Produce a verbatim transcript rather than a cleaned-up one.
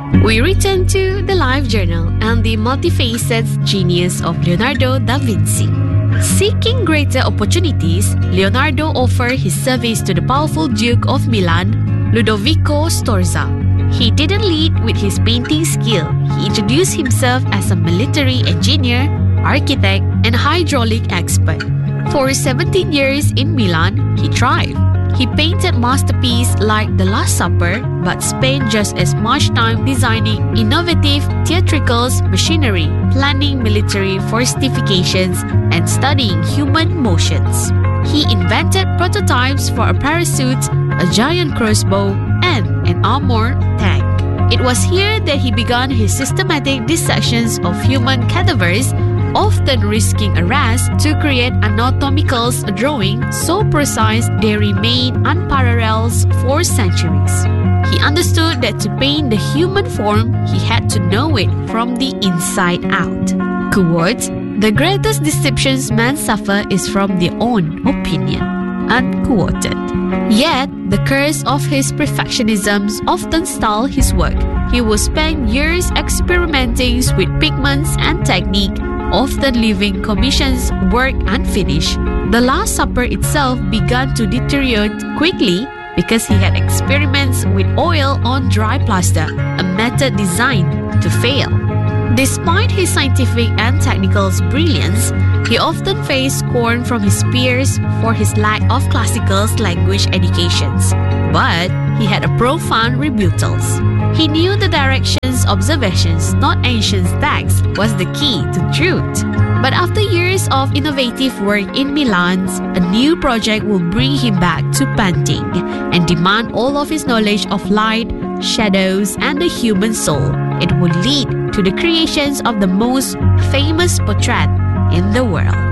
We return to the Life Journal and the multifaceted genius of Leonardo da Vinci. Seeking greater opportunities, Leonardo offered his service to the powerful Duke of Milan, Ludovico Sforza. He didn't lead with his painting skill. He introduced himself as a military engineer, architect, and hydraulic expert. For seventeen years in Milan, he thrived. He painted masterpieces like The Last Supper, but spent just as much time designing innovative theatrical machinery, planning military fortifications, and studying human motions. He invented prototypes for a parachute, a giant crossbow, and an armored tank. It was here that he began his systematic dissections of human cadavers, often risking arrest to create anatomical drawings so precise they remain unparalleled for centuries. He understood that to paint the human form, he had to know it from the inside out. Quote, "The greatest deceptions men suffer is from their own opinion." Unquoted. Yet, the curse of his perfectionism often stalled his work. He would spend years experimenting with pigments and technique, often leaving commissions work unfinished. The Last Supper itself began to deteriorate quickly because he had experiments with oil on dry plaster, a method designed to fail. Despite his scientific and technical brilliance, he often faced scorn from his peers for his lack of classical language educations. But he had a profound rebuttals. He knew the directions observations, not ancient texts, was the key to truth. But after years of innovative work in Milan, a new project will bring him back to painting and demand all of his knowledge of light, shadows, and the human soul. It would lead to the creations of the most famous portrait in the world.